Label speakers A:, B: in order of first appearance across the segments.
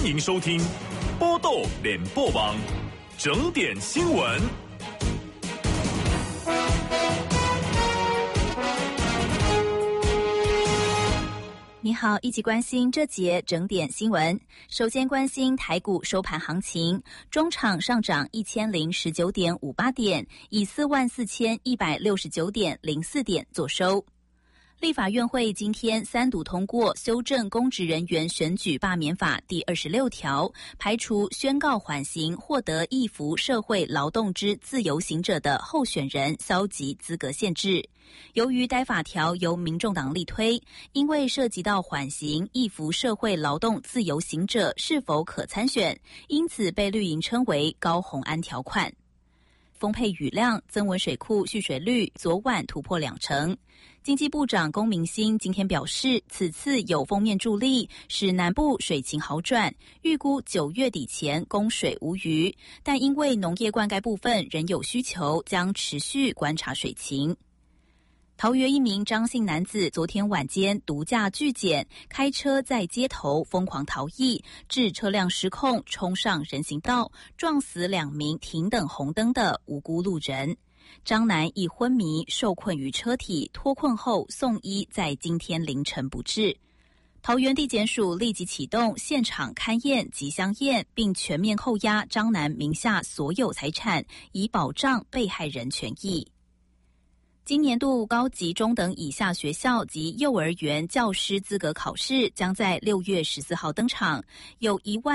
A: 欢迎收听波豆联播网整点新闻。
B: 你好，一起关心这节整点新闻。首先关心台股收盘行情，中场上涨1019.58点，以44169.04点作收。立法院会今天三读通过修正公职人员选举罢免法第26条，排除宣告缓刑获得易服社会劳动之自由行者的候选人消极资格限制。由于该法条由民众党力推，因为涉及到缓刑易服社会劳动自由行者是否可参选，因此被绿营称为高虹安条款。丰沛雨量，增文水库蓄水率昨晚突破2成。经济部长龚明鑫今天表示，此次有锋面助力，使南部水情好转，预估9月底前供水无虞，但因为农业灌溉部分仍有需求，将持续观察水情。桃园一名张姓男子昨天晚间毒驾拒检，开车在街头疯狂逃逸，致车辆失控冲上人行道，撞死2名停等红灯的无辜路人。张男已昏迷受困于车体，脱困后送医，在今天凌晨不治。桃园地检署立即启动现场勘验及相验，并全面扣押张男名下所有财产，以保障被害人权益。今年度高级中等以下学校及幼儿园教师资格考试将在6月14号登场，有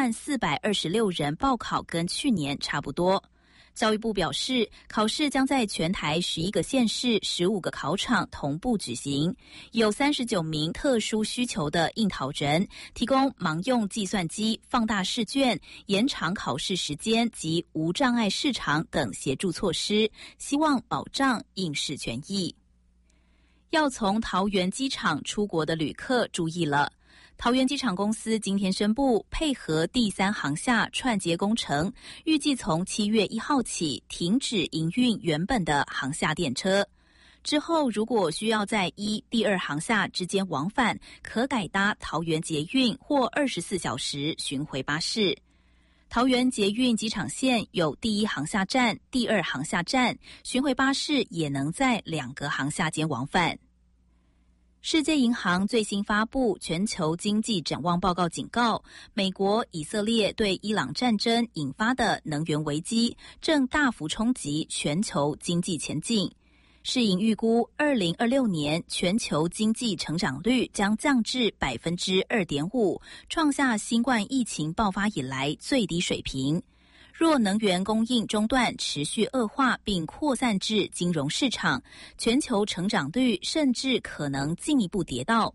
B: 10426人报考，跟去年差不多。教育部表示，考试将在全台11个县市15个考场同步举行，有39名特殊需求的应考人提供盲用计算机、放大试卷、延长考试时间及无障碍试场等协助措施，希望保障应试权益。要从桃园机场出国的旅客注意了，桃园机场公司今天宣布，配合第3航厦串接工程，预计从7月1号起停止营运原本的航厦电车。之后，如果需要在第2航厦之间往返，可改搭桃园捷运或24小时巡回巴士。桃园捷运机场线有第1航厦站、第2航厦站，巡回巴士也能在2个航厦间往返。世界银行最新发布全球经济展望报告，警告美国、以色列对伊朗战争引发的能源危机正大幅冲击全球经济前景。世银预估2026年全球经济成长率将降至 2.5%， 创下新冠疫情爆发以来最低水平。若能源供应中断持续恶化并扩散至金融市场，全球成长率甚至可能进一步跌到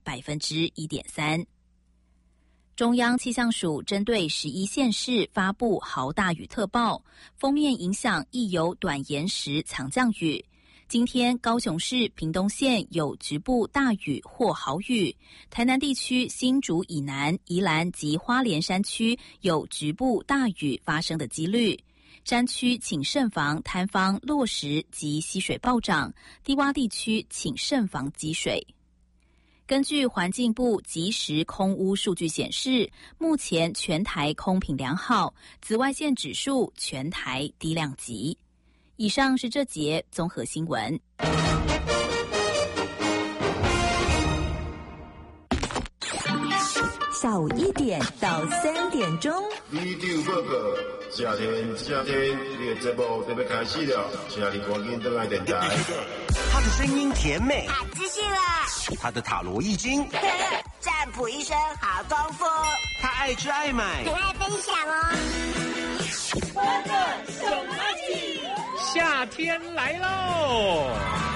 B: 1.3%。中央气象署针对11县市发布豪大雨特报，锋面影响亦有短延时强降雨。今天高雄市屏东县有局部大雨或豪雨，台南地区新竹以南、宜兰及花莲山区有局部大雨发生的几率。山区请慎防坍方落石及溪水暴涨，低洼地区请慎防积水。根据环境部即时空污数据显示，目前全台空品良好，紫外线指数全台低量级。以上是这节综合新闻。
C: 下午1点到3点钟。
D: 李丢报告，夏天，你的节目准备开始了，请你赶紧登来电台。
E: 他的声音甜美，
F: 好自信了。
E: 他的塔罗易经，
F: 占卜一生好功夫。
E: 他爱吃爱买，
F: 很爱分享哦。
G: 欢乐小magic，夏天来喽！